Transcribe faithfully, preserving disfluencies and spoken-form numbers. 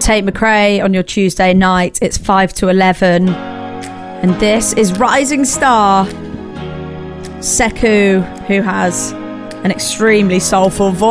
Tate McRae on your Tuesday night. It's five to eleven. And this is Rising Star. Sekou, who has an extremely soulful voice.